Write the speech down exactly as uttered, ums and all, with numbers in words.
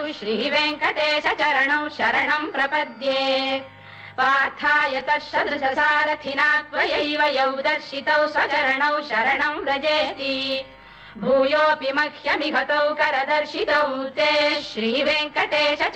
श्रीवेङ्कटेश चरणौ शरणं प्रपद्ये पार्थाय तत्सदृशसारथिना त्वयैव यौ दर्शितौ स्वचरणौ शरणं व्रजेति भूयोऽपि मह्यमिघतौ करदर्शितौ ते श्रीवेङ्कटेश